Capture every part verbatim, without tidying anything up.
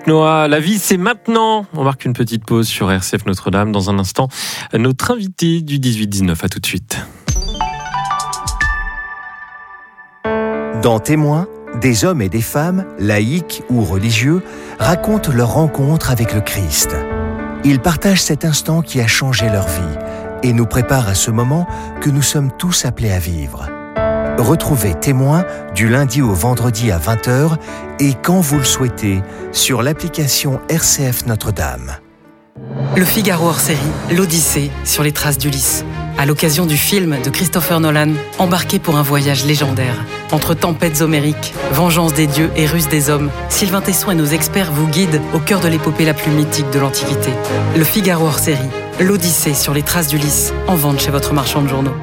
Noah, la vie c'est maintenant. On marque une petite pause sur R C F Notre-Dame. Dans un instant, notre invité du dix-huit dix-neuf. À tout de suite. Dans Témoins, des hommes et des femmes, laïcs ou religieux, racontent leur rencontre avec le Christ. Ils partagent cet instant qui a changé leur vie et nous préparent à ce moment que nous sommes tous appelés à vivre. Retrouvez Témoins du lundi au vendredi à vingt heures et quand vous le souhaitez sur l'application R C F Notre-Dame. Le Figaro hors série, l'Odyssée sur les traces d'Ulysse. À l'occasion du film de Christopher Nolan, embarqué pour un voyage légendaire. Entre tempêtes homériques, vengeance des dieux et ruse des hommes, Sylvain Tesson et nos experts vous guident au cœur de l'épopée la plus mythique de l'Antiquité. Le Figaro hors série, l'Odyssée sur les traces d'Ulysse, en vente chez votre marchand de journaux.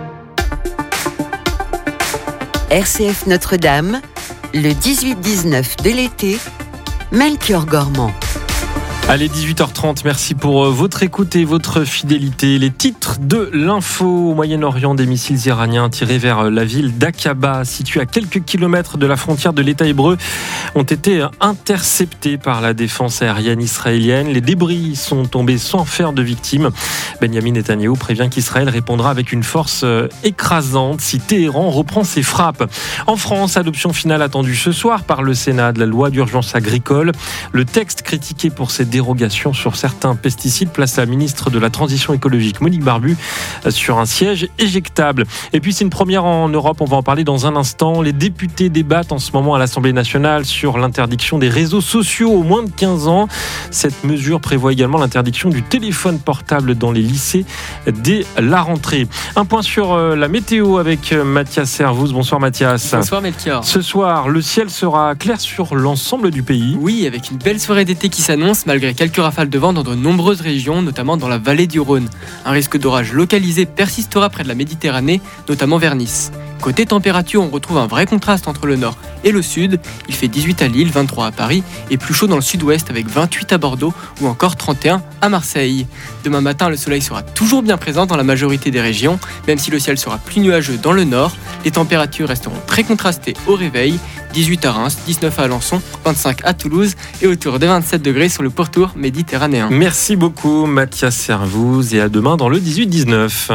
R C F Notre-Dame, le dix-huit dix-neuf de l'été, Melchior Gormand. Allez, dix-huit heures trente, merci pour votre écoute et votre fidélité. Les titres de l'info: au Moyen-Orient, des missiles iraniens tirés vers la ville d'Aqaba, située à quelques kilomètres de la frontière de l'État hébreu, ont été interceptés par la défense aérienne israélienne. Les débris sont tombés sans faire de victimes. Benjamin Netanyahou prévient qu'Israël répondra avec une force écrasante si Téhéran reprend ses frappes. En France, adoption finale attendue ce soir par le Sénat de la loi d'urgence agricole. Le texte critiqué pour ses dérogation sur certains pesticides place la ministre de la Transition écologique, Monique Barbu, sur un siège éjectable. Et puis c'est une première en Europe, on va en parler dans un instant. Les députés débattent en ce moment à l'Assemblée nationale sur l'interdiction des réseaux sociaux aux moins de quinze ans. Cette mesure prévoit également l'interdiction du téléphone portable dans les lycées dès la rentrée. Un point sur la météo avec Mathias Servouz. Bonsoir Mathias. Bonsoir Melchior. Ce soir, le ciel sera clair sur l'ensemble du pays. Oui, avec une belle soirée d'été qui s'annonce, malgré quelques rafales de vent dans de nombreuses régions, notamment dans la vallée du Rhône. Un risque d'orage localisé persistera près de la Méditerranée, notamment vers Nice. Côté température, on retrouve un vrai contraste entre le nord et le sud. Il fait dix-huit à Lille, vingt-trois à Paris et plus chaud dans le sud-ouest avec vingt-huit à Bordeaux ou encore trente et un à Marseille. Demain matin, le soleil sera toujours bien présent dans la majorité des régions, même si le ciel sera plus nuageux dans le nord. Les températures resteront très contrastées au réveil. dix-huit à Reims, dix-neuf à Alençon, vingt-cinq à Toulouse et autour des vingt-sept degrés sur le pourtour méditerranéen. Merci beaucoup Mathias Servouz et à demain dans le dix-huit dix-neuf.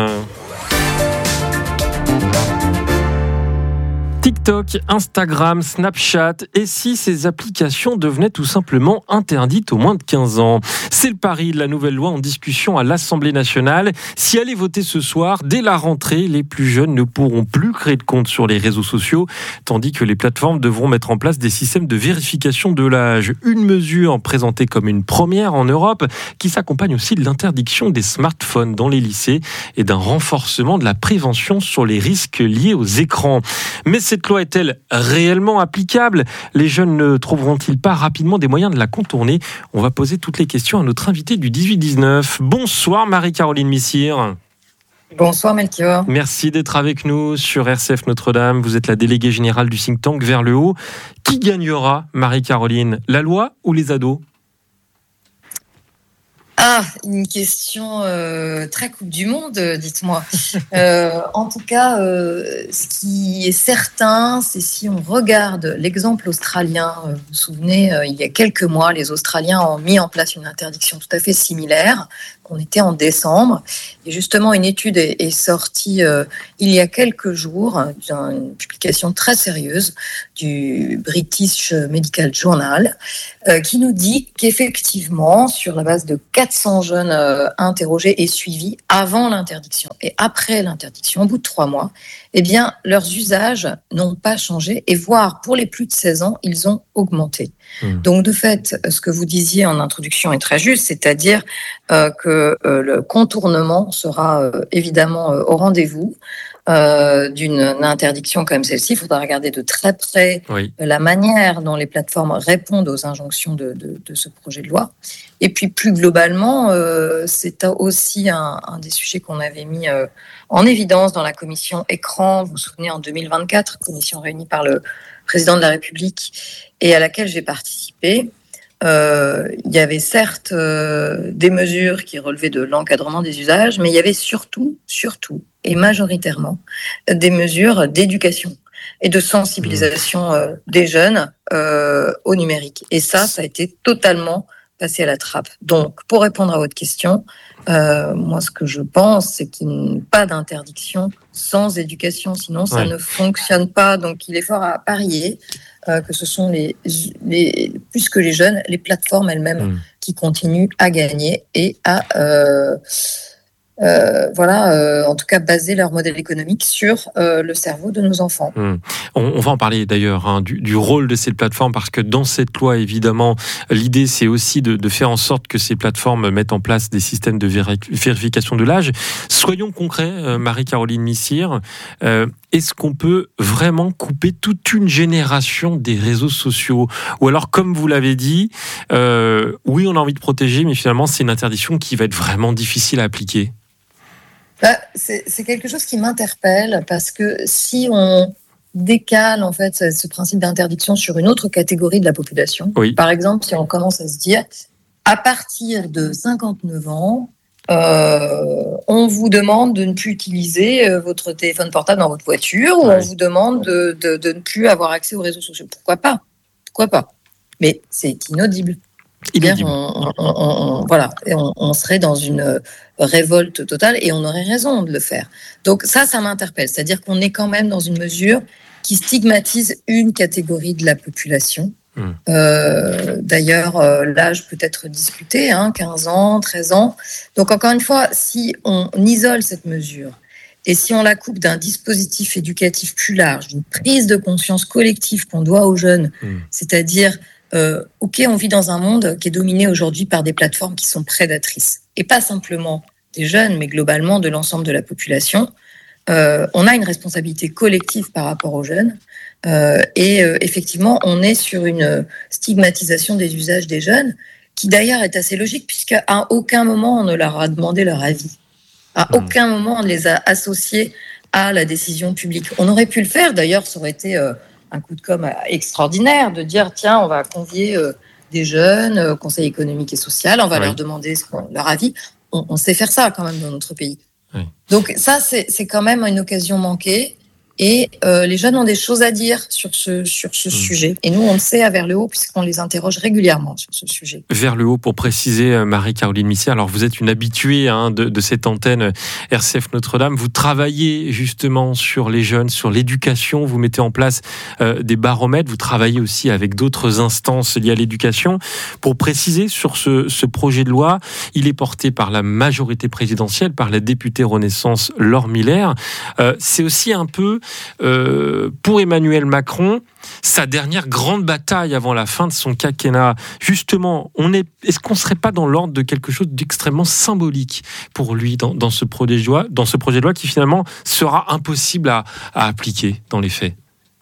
TikTok, Instagram, Snapchat, et si ces applications devenaient tout simplement interdites aux moins de quinze ans? C'est le pari de la nouvelle loi en discussion à l'Assemblée nationale. Si elle est votée ce soir, dès la rentrée, les plus jeunes ne pourront plus créer de compte sur les réseaux sociaux, tandis que les plateformes devront mettre en place des systèmes de vérification de l'âge. Une mesure présentée comme une première en Europe, qui s'accompagne aussi de l'interdiction des smartphones dans les lycées et d'un renforcement de la prévention sur les risques liés aux écrans. Mais cette loi est-elle réellement applicable? Les jeunes ne trouveront-ils pas rapidement des moyens de la contourner? On va poser toutes les questions à notre invité du dix-huit dix-neuf. Bonsoir Marie-Caroline Missire. Bonsoir Melchior. Merci d'être avec nous sur R C F Notre-Dame. Vous êtes la déléguée générale du think tank Vers le Haut. Qui gagnera, Marie-Caroline? La loi ou les ados? Ah, une question euh, très Coupe du Monde, dites-moi. Euh, en tout cas, euh, ce qui est certain, c'est si on regarde l'exemple australien. Vous vous souvenez, euh, il y a quelques mois, les Australiens ont mis en place une interdiction tout à fait similaire. On était en décembre. Et justement, une étude est, est sortie euh, il y a quelques jours, une publication très sérieuse du British Medical Journal, euh, qui nous dit qu'effectivement, sur la base de quatre cents jeunes euh, interrogés et suivis avant l'interdiction et après l'interdiction, au bout de trois mois, eh bien, leurs usages n'ont pas changé et voire pour les plus de seize ans, ils ont augmenté. Mmh. Donc, de fait, ce que vous disiez en introduction est très juste, c'est-à-dire euh, que euh, le contournement sera euh, évidemment euh, au rendez-vous. Euh, d'une interdiction comme celle-ci, il faudra regarder de très près oui. la manière dont les plateformes répondent aux injonctions de, de, de ce projet de loi. Et puis plus globalement, euh, c'est aussi un, un des sujets qu'on avait mis euh, en évidence dans la commission écran, vous vous souvenez, en deux mille vingt-quatre, commission réunie par le président de la République et à laquelle j'ai participé. Euh, il y avait certes euh, des mesures qui relevaient de l'encadrement des usages, mais il y avait surtout, surtout et majoritairement des mesures d'éducation. et de sensibilisation euh, des jeunes euh, au numérique. Et ça, ça a été totalement passé à la trappe. Donc, pour répondre à votre question, euh, moi, ce que je pense, c'est qu'il n'y a pas d'interdiction sans éducation, sinon ça ouais. ne fonctionne pas. Donc, il est fort à parier euh, que ce sont les, les, plus que les jeunes, les plateformes elles-mêmes mmh. qui continuent à gagner et à... Euh, Euh, voilà, euh, en tout cas baser leur modèle économique sur euh, le cerveau de nos enfants. Mmh. On, on va en parler d'ailleurs hein, du, du rôle de ces plateformes parce que dans cette loi, évidemment, l'idée c'est aussi de, de faire en sorte que ces plateformes mettent en place des systèmes de véri- vérification de l'âge. Soyons concrets, euh, Marie-Caroline Missire, euh, est-ce qu'on peut vraiment couper toute une génération des réseaux sociaux ? Ou alors, comme vous l'avez dit, euh, oui, on a envie de protéger, mais finalement, c'est une interdiction qui va être vraiment difficile à appliquer. Bah, c'est, c'est quelque chose qui m'interpelle parce que si on décale en fait ce, ce principe d'interdiction sur une autre catégorie de la population, oui. par exemple, si on commence à se dire à partir de cinquante-neuf ans, euh, on vous demande de ne plus utiliser euh, votre téléphone portable dans votre voiture ou ouais. on vous demande de, de, de ne plus avoir accès aux réseaux sociaux. Pourquoi pas ? Pourquoi pas ? Mais c'est inaudible. Inaudible. On, on, on, on, voilà, on, on serait dans une révolte totale et on aurait raison de le faire. Donc ça, ça m'interpelle. C'est-à-dire qu'on est quand même dans une mesure qui stigmatise une catégorie de la population. Mmh. Euh, d'ailleurs, euh, l'âge peut être discuté, hein, quinze ans, treize ans. Donc encore une fois, si on isole cette mesure et si on la coupe d'un dispositif éducatif plus large, d'une prise de conscience collective qu'on doit aux jeunes, mmh. c'est-à-dire Euh, ok, on vit dans un monde qui est dominé aujourd'hui par des plateformes qui sont prédatrices. Et pas simplement des jeunes, mais globalement de l'ensemble de la population. Euh, on a une responsabilité collective par rapport aux jeunes. Euh, et euh, effectivement, on est sur une stigmatisation des usages des jeunes, qui d'ailleurs est assez logique, puisqu'à aucun moment on ne leur a demandé leur avis. À mmh. aucun moment on les a associés à la décision publique. On aurait pu le faire, d'ailleurs, ça aurait été... Euh, un coup de com' extraordinaire de dire tiens, on va convier euh, des jeunes au Conseil économique et social, on va oui. leur demander ce qu'on, leur avis. On, on sait faire ça quand même dans notre pays. Oui. Donc ça, c'est, c'est quand même une occasion manquée. Et euh, les jeunes ont des choses à dire sur ce, sur ce mmh. sujet. Et nous, on le sait à Vers le Haut, puisqu'on les interroge régulièrement sur ce sujet. Vers le Haut, pour préciser, Marie-Caroline Missire, alors vous êtes une habituée hein, de, de cette antenne R C F Notre-Dame. Vous travaillez justement sur les jeunes, sur l'éducation. Vous mettez en place euh, des baromètres. Vous travaillez aussi avec d'autres instances liées à l'éducation. Pour préciser, sur ce, ce projet de loi, il est porté par la majorité présidentielle, par la députée Renaissance Laure Miller. Euh, c'est aussi un peu... Euh, pour Emmanuel Macron, sa dernière grande bataille avant la fin de son quinquennat. Justement, on est, est-ce qu'on ne serait pas dans l'ordre de quelque chose d'extrêmement symbolique pour lui dans, dans, ce projet de loi, dans ce projet de loi qui finalement sera impossible à, à appliquer dans les faits ?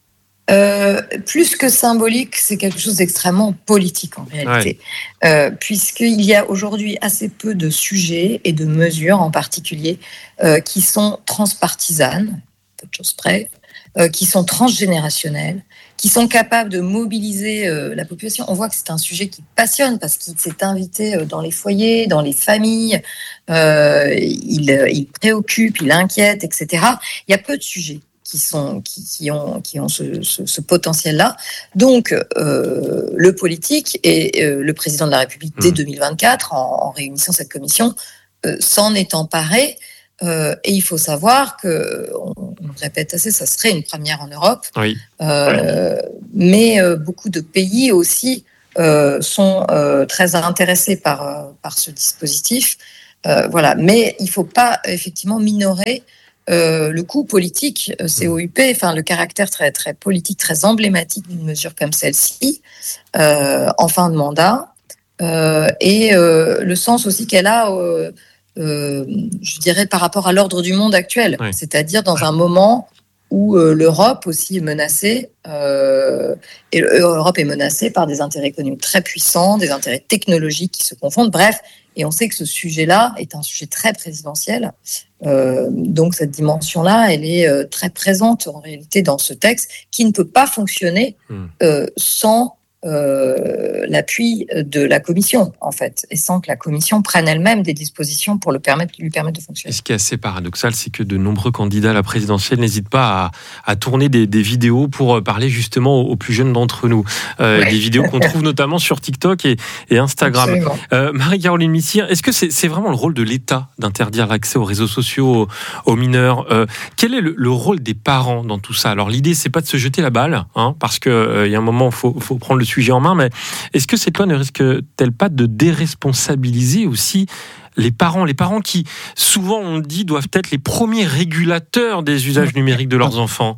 Euh, plus que symbolique, c'est quelque chose d'extrêmement politique en réalité, ouais. euh, puisqu'il y a aujourd'hui assez peu de sujets et de mesures en particulier euh, qui sont transpartisanes, peu de choses près, euh, qui sont transgénérationnelles, qui sont capables de mobiliser euh, la population. On voit que c'est un sujet qui passionne parce qu'il s'est invité euh, dans les foyers, dans les familles, euh, il, il préoccupe, il inquiète, et cetera. Il y a peu de sujets qui sont qui, qui ont qui ont ce, ce, ce potentiel-là. Donc euh, le politique et euh, le président de la République dès deux mille vingt-quatre, en, en réunissant cette commission, euh, s'en est emparé. Euh, et il faut savoir que, on, on le répète assez, ça serait une première en Europe. Oui. Euh, mais euh, beaucoup de pays aussi euh, sont euh, très intéressés par euh, par ce dispositif. Euh, voilà. Mais il faut pas effectivement minorer Euh, le coût politique, euh, C O U P, enfin le caractère très très politique, très emblématique d'une mesure comme celle-ci, euh, en fin de mandat, euh, et euh, le sens aussi qu'elle a, euh, euh, je dirais, par rapport à l'ordre du monde actuel, oui. c'est-à-dire dans un moment où euh, l'Europe aussi est menacée, euh, et l'Europe est menacée par des intérêts économiques très puissants, des intérêts technologiques qui se confondent, bref. Et on sait que ce sujet-là est un sujet très présidentiel. Euh, donc cette dimension-là, elle est euh, très présente en réalité dans ce texte, qui ne peut pas fonctionner euh, sans euh, l'appui de la commission, en fait, et sans que la commission prenne elle-même des dispositions pour le permettre, lui permettre de fonctionner. Et ce qui est assez paradoxal, c'est que de nombreux candidats à la présidentielle n'hésitent pas à, à tourner des, des vidéos pour parler justement aux, aux plus jeunes d'entre nous. Euh, ouais. Des vidéos qu'on trouve notamment sur TikTok et, et Instagram. Euh, Marie-Caroline Missire, est-ce que c'est, c'est vraiment le rôle de l'État d'interdire l'accès aux réseaux sociaux aux, aux mineurs? euh, Quel est le, le rôle des parents dans tout ça? Alors l'idée, c'est pas de se jeter la balle, hein, parce qu'il euh, y a un moment, il faut, faut prendre le sujet en main, mais est-ce que cette loi ne risque-t-elle pas de déresponsabiliser aussi les parents, les parents qui, souvent on dit, doivent être les premiers régulateurs des usages numériques de leurs enfants?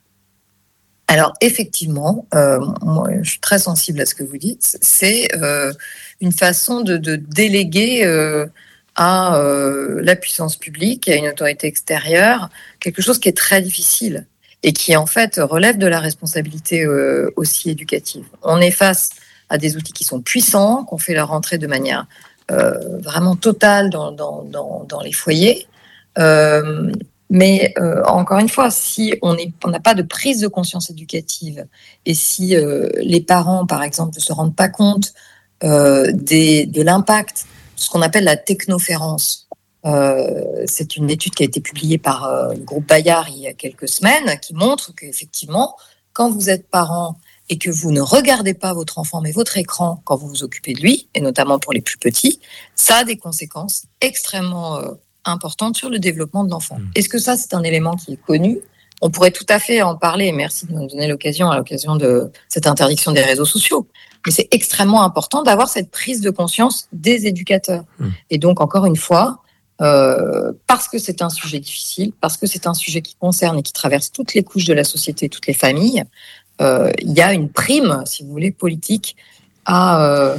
Alors effectivement, euh, moi je suis très sensible à ce que vous dites, c'est euh, une façon de, de déléguer euh, à euh, la puissance publique, à une autorité extérieure, quelque chose qui est très difficile et qui en fait relève de la responsabilité euh, aussi éducative. On est face à des outils qui sont puissants, qu'on fait leur entrée de manière euh, vraiment totale dans, dans, dans, dans les foyers. Euh, mais euh, encore une fois, si on est, on n'a pas de prise de conscience éducative et si euh, les parents, par exemple, ne se rendent pas compte euh, des, de l'impact de ce qu'on appelle la technoférence. Euh, c'est une étude qui a été publiée par euh, le groupe Bayard il y a quelques semaines qui montre qu'effectivement, quand vous êtes parent et que vous ne regardez pas votre enfant mais votre écran quand vous vous occupez de lui, et notamment pour les plus petits, ça a des conséquences extrêmement euh, importantes sur le développement de l'enfant. Mmh. Est-ce que ça, c'est un élément qui est connu ? On pourrait tout à fait en parler, merci de nous donner l'occasion à l'occasion de cette interdiction des réseaux sociaux. Mais c'est extrêmement important d'avoir cette prise de conscience des éducateurs. Mmh. Et donc, encore une fois, Euh, parce que c'est un sujet difficile, parce que c'est un sujet qui concerne et qui traverse toutes les couches de la société, toutes les familles, euh, il y a une prime, si vous voulez, politique à, euh,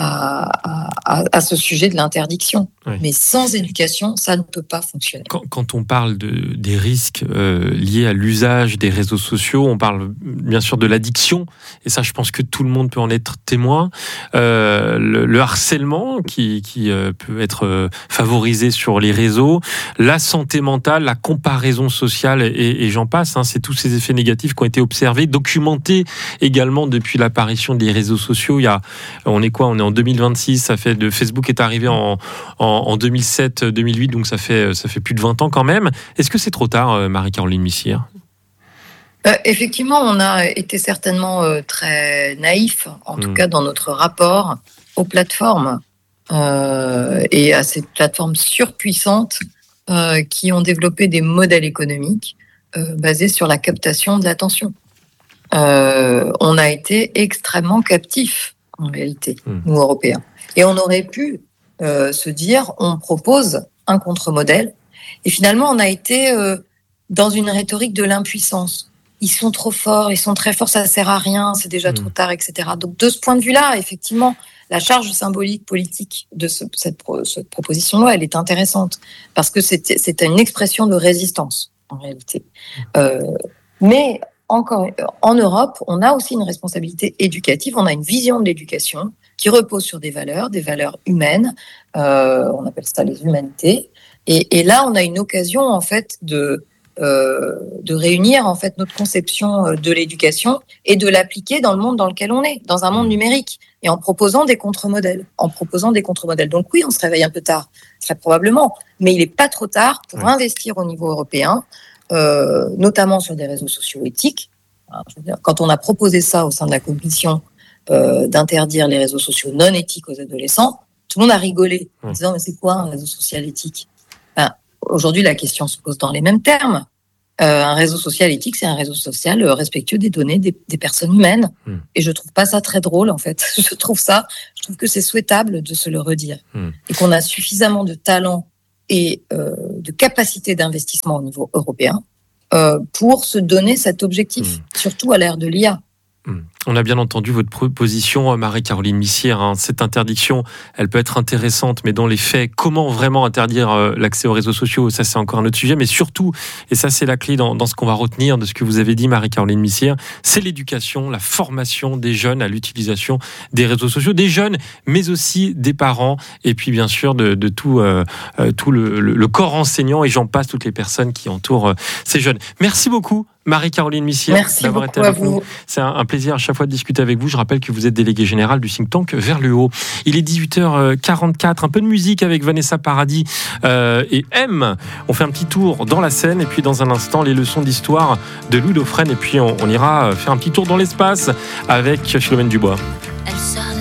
à, à, à ce sujet de l'interdiction. Oui. Mais sans éducation, ça ne peut pas fonctionner. Quand, quand on parle de, des risques euh, liés à l'usage des réseaux sociaux, on parle bien sûr de l'addiction, et ça je pense que tout le monde peut en être témoin. Euh, le, le harcèlement qui, qui euh, peut être euh, favorisé sur les réseaux, la santé mentale, la comparaison sociale, et, et j'en passe, hein, c'est tous ces effets négatifs qui ont été observés, documentés également depuis l'apparition des réseaux sociaux. Il y a, on est quoi, on est en deux mille vingt-six, ça fait de Facebook est arrivé en, en en deux mille sept deux mille huit, donc ça fait, ça fait plus de vingt ans quand même. Est-ce que c'est trop tard, Marie-Caroline Missire ? euh, Effectivement, on a été certainement euh, très naïfs, en mmh. tout cas dans notre rapport aux plateformes euh, et à ces plateformes surpuissantes euh, qui ont développé des modèles économiques euh, basés sur la captation de l'attention. Euh, on a été extrêmement captifs, en réalité, mmh. nous, Européens. Et on aurait pu Euh, se dire, on propose un contre-modèle. Et finalement, on a été euh, dans une rhétorique de l'impuissance. Ils sont trop forts, ils sont très forts, ça ne sert à rien, c'est déjà mmh. trop tard, et cetera. Donc, de ce point de vue-là, effectivement, la charge symbolique politique de ce, cette, pro, cette proposition-là, elle est intéressante parce que c'est, c'est une expression de résistance, en réalité. Euh, mais encore, en Europe, on a aussi une responsabilité éducative, on a une vision de l'éducation qui repose sur des valeurs, des valeurs humaines, euh, on appelle ça les humanités. Et, et là, on a une occasion en fait de euh, de réunir en fait notre conception de l'éducation et de l'appliquer dans le monde dans lequel on est, dans un monde numérique, et en proposant des contre-modèles, en proposant des contre-modèles. Donc oui, on se réveille un peu tard, très probablement, mais il n'est pas trop tard pour ouais. investir au niveau européen, euh, notamment sur des réseaux sociaux éthiques. Je veux dire, quand on a proposé ça au sein de la commission euh, d'interdire les réseaux sociaux non éthiques aux adolescents, tout le monde a rigolé en disant mais c'est quoi un réseau social éthique? Enfin, aujourd'hui, la question se pose dans les mêmes termes. Euh, un réseau social éthique, c'est un réseau social respectueux des données des, des personnes humaines. Mmh. Et je trouve pas ça très drôle, en fait. Je trouve ça, je trouve que c'est souhaitable de se le redire. Mmh. Et qu'on a suffisamment de talent et euh, de capacité d'investissement au niveau européen euh, pour se donner cet objectif, mmh. surtout à l'ère de l'I A. On a bien entendu votre proposition, Marie-Caroline Missire. Hein. Cette interdiction, elle peut être intéressante, mais dans les faits, comment vraiment interdire euh, l'accès aux réseaux sociaux? Ça, c'est encore un autre sujet. Mais surtout, et ça, c'est la clé dans, dans ce qu'on va retenir de ce que vous avez dit, Marie-Caroline Missire, c'est l'éducation, la formation des jeunes à l'utilisation des réseaux sociaux, des jeunes, mais aussi des parents, et puis bien sûr de, de tout, euh, tout le, le, le corps enseignant, et j'en passe, toutes les personnes qui entourent euh, ces jeunes. Merci beaucoup, Marie-Caroline Missire, Merci d'avoir beaucoup été avec à vous. nous. C'est un, un plaisir à chaque fois. fois de discuter avec vous. Je rappelle que vous êtes délégué général du think tank Vers le Haut. Il est dix-huit heures quarante-quatre, un peu de musique avec Vanessa Paradis euh, et M. On fait un petit tour dans la Seine et puis dans un instant, les leçons d'histoire de Louis Dauphren. Et puis on, on ira faire un petit tour dans l'espace avec Philomène Dubois.